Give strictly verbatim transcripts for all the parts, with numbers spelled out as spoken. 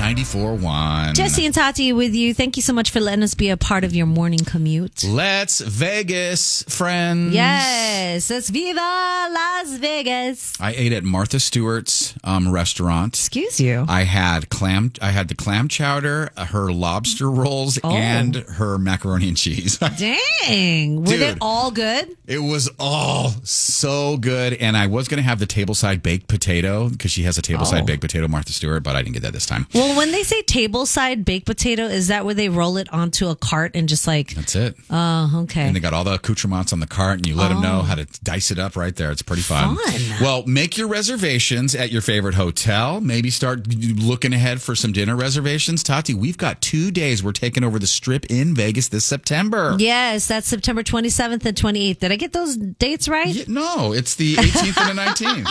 ninety-four point one. Jesse and Tati with you. Thank you so much for letting us be a part of your morning commute. Let's Vegas, friends. Yes, it's Viva Las Vegas. I ate at Martha Stewart's um, restaurant. Excuse you. I had clam. I had the clam chowder, her lobster rolls, Oh. and her macaroni and cheese. Dang. Were Dude. they all good? It was all so good. And I was going to have the tableside baked potato because she has a tableside Oh. baked potato, Martha Stewart, but I didn't get that this time. Well, when they say tableside baked potato, is that where they roll it onto a cart and just like, That's it. oh, okay. And they got all the accoutrements on the cart, and you let them know how to dice it up right there. It's pretty fun. Fun. Well, make your reservations at your favorite hotel. Maybe start looking ahead for some dinner reservations. Tati, we've got two days. We're taking over the Strip in Vegas this September. Yes, that's September twenty-seventh and twenty-eighth. Did I get those dates right? Yeah, no, it's the eighteenth and the nineteenth.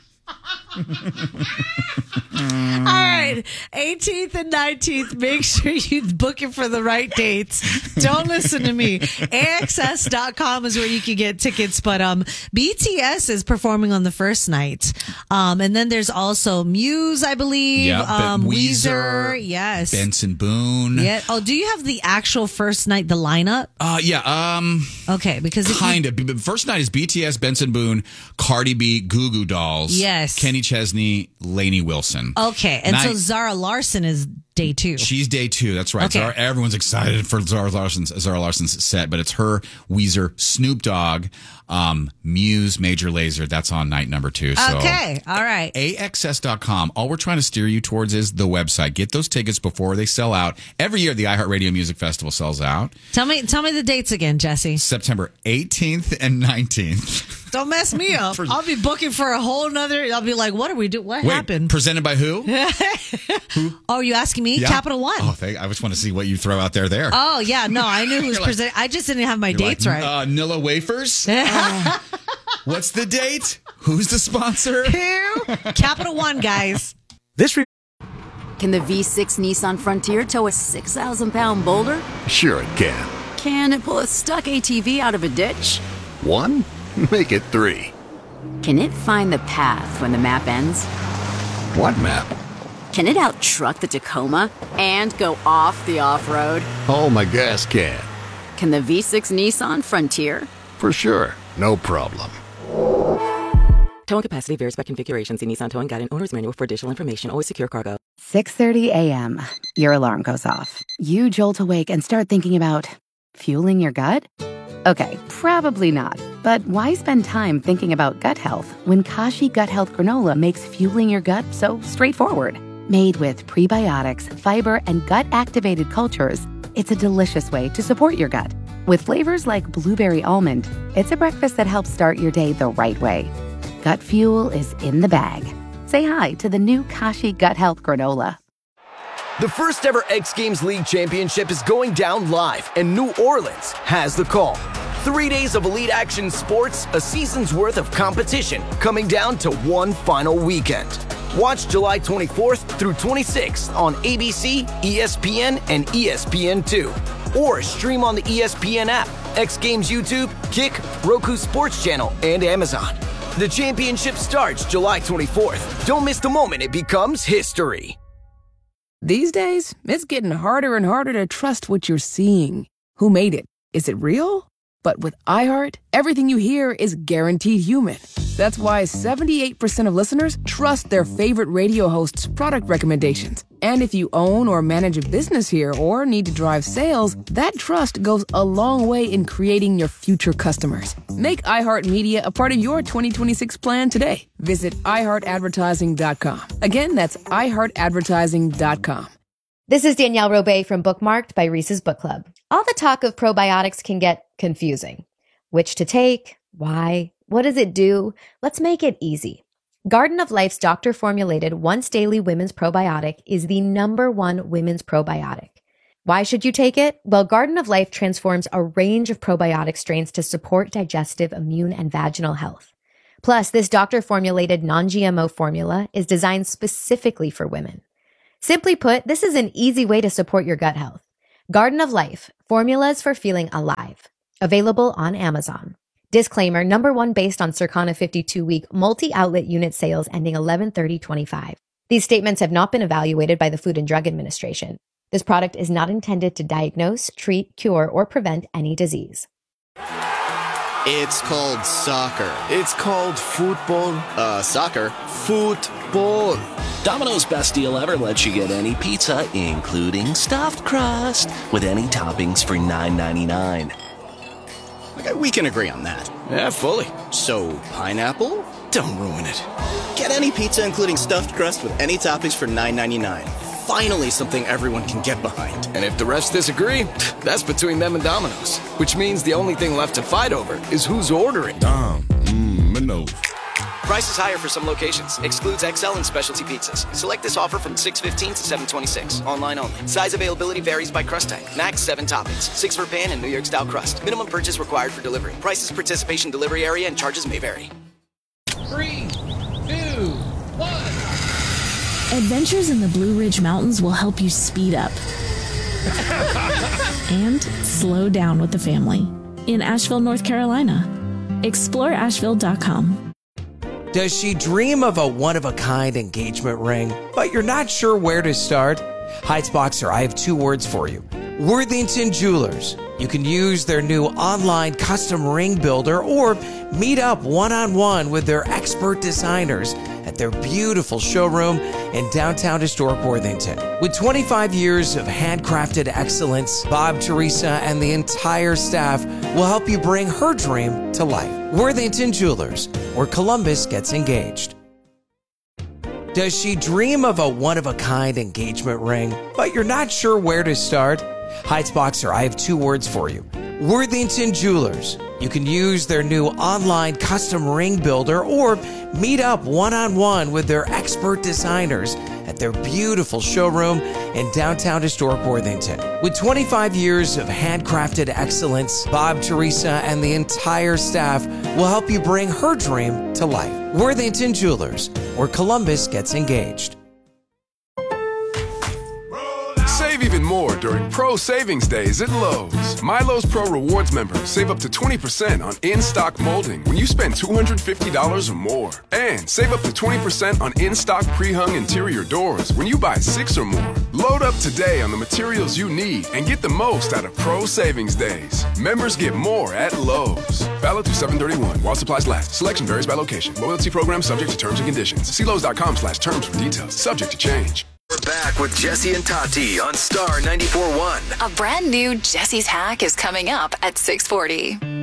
All right, eighteenth and nineteenth. Make sure you book it for the right dates. Don't listen to me. A X S dot com is where you can get tickets. But um, B T S is performing on the first night. Um, and then there's also Muse, I believe. Yeah, um, Weezer, Weezer. Yes. Benson Boone. Yeah. Oh, do you have the actual first night, the lineup? Uh, yeah. Um, Okay, because if you- kind of. But First night is B T S, Benson Boone, Cardi B, Goo Goo Dolls. Yes. Kenny Chesney, Lainey Wilson. Okay, and so Night- Zara Larson is day two. She's day two. That's right. Okay. Zara, everyone's excited for Zara Larson's Zara Larson's set, but it's her, Weezer, Snoop Dogg, um, Muse, Major Lazer. That's on night number two. So Okay, all right. A X S dot com. All we're trying to steer you towards is the website. Get those tickets before they sell out. Every year, the iHeartRadio Music Festival sells out. Tell me, tell me the dates again, Jesse. September eighteenth and nineteenth. Don't mess me up. I'll be booking for a whole nother. I'll be like, what are we doing? What Wait, happened? presented by who? Oh, are you asking me? Yeah. Capital One. Oh, thank, I just want to see what you throw out there there. Oh, yeah. No, I knew who was You're like- presenting. I just didn't have my You're dates like, right. Uh, Nilla Wafers? Uh, what's the date? Who's the sponsor? Who? Capital One, guys. This re- Can the V six Nissan Frontier tow a six thousand pound boulder? Sure it can. Can it pull a stuck A T V out of a ditch? One? Make it three. Can it find the path when the map ends? What map? Can it out-truck the Tacoma and go off the off-road? Oh, my gas can. Can the V six Nissan Frontier? For sure. No problem. Towing capacity varies by configuration. See Nissan Towing Guide and Owner's Manual for additional information. Always secure cargo. six thirty a.m. Your alarm goes off. You jolt awake and start thinking about fueling your gut? Okay, probably not. But why spend time thinking about gut health when Kashi Gut Health Granola makes fueling your gut so straightforward? Made with prebiotics, fiber, and gut-activated cultures, it's a delicious way to support your gut. With flavors like blueberry almond, it's a breakfast that helps start your day the right way. Gut fuel is in the bag. Say hi to the new Kashi Gut Health Granola. The first ever X Games League Championship is going down live, and New Orleans has the call. Three days of elite action sports, a season's worth of competition, coming down to one final weekend. Watch July twenty-fourth through twenty-sixth on A B C, E S P N, and E S P N two. Or stream on the E S P N app, X Games YouTube, Kick, Roku Sports Channel, and Amazon. The championship starts July twenty-fourth. Don't miss the moment it becomes history. These days, it's getting harder and harder to trust what you're seeing. Who made it? Is it real? But with iHeart, everything you hear is guaranteed human. That's why seventy-eight percent of listeners trust their favorite radio host's product recommendations. And if you own or manage a business here or need to drive sales, that trust goes a long way in creating your future customers. Make iHeartMedia a part of your twenty twenty-six plan today. Visit i heart advertising dot com. Again, that's i heart advertising dot com. This is Danielle Robay from Bookmarked by Reese's Book Club. All the talk of probiotics can get confusing. Which to take? Why? What does it do? Let's make it easy. Garden of Life's doctor-formulated once-daily women's probiotic is the number one women's probiotic. Why should you take it? Well, Garden of Life transforms a range of probiotic strains to support digestive, immune, and vaginal health. Plus, this doctor-formulated non-G M O formula is designed specifically for women. Simply put, this is an easy way to support your gut health. Garden of Life, formulas for feeling alive. Available on Amazon. Disclaimer, number one based on Circana fifty-two week multi-outlet unit sales ending eleven thirty twenty-five. These statements have not been evaluated by the Food and Drug Administration. This product is not intended to diagnose, treat, cure, or prevent any disease. It's called soccer. It's called football. Uh, soccer. Football. Domino's Best Deal Ever lets you get any pizza, including stuffed crust, with any toppings for nine ninety-nine. Okay, we can agree on that. Yeah, fully. So, pineapple? Don't ruin it. Get any pizza, including stuffed crust, with any toppings for nine ninety-nine. Finally, something everyone can get behind. And if the rest disagree, that's between them and Domino's. Which means the only thing left to fight over is who's ordering. Dom, mmm, no. Price is higher for some locations. Excludes X L and specialty pizzas. Select this offer from six fifteen to seven twenty-six. Online only. Size availability varies by crust type. Max seven toppings. Six for pan and New York style crust. Minimum purchase required for delivery. Prices, participation, delivery area, and charges may vary. Three, two, one. Adventures in the Blue Ridge Mountains will help you speed up and slow down with the family in Asheville, North Carolina. explore asheville dot com. Does she dream of a one-of-a-kind engagement ring, but you're not sure where to start? Heights Boxer, I have two words for you. Worthington Jewelers. You can use their new online custom ring builder or meet up one-on-one with their expert designers at their beautiful showroom in downtown historic Worthington. With twenty-five years of handcrafted excellence, Bob, Teresa, and the entire staff will help you bring her dream to life. Worthington Jewelers, where Columbus gets engaged. Does she dream of a one-of-a-kind engagement ring, but you're not sure where to start? Heights Boxer, I have two words for you. Worthington Jewelers. You can use their new online custom ring builder or meet up one-on-one with their expert designers at their beautiful showroom in downtown historic Worthington. With twenty-five years of handcrafted excellence, Bob, Teresa, and the entire staff will help you bring her dream to life. Worthington Jewelers, where Columbus gets engaged. Save even more during Pro Savings Days at Lowe's. My Lowe's Pro Rewards members save up to twenty percent on in-stock molding when you spend two hundred fifty dollars or more. And save up to twenty percent on in-stock pre-hung interior doors when you buy six or more. Load up today on the materials you need and get the most out of Pro Savings Days. Members get more at Lowe's. Valid through seven thirty-one while supplies last. Selection varies by location. Loyalty program subject to terms and conditions. See Lowe's.com slash terms for details. Subject to change. We're back with Jesse and Tati on Star ninety-four point one. A brand new Jesse's Hack is coming up at six forty.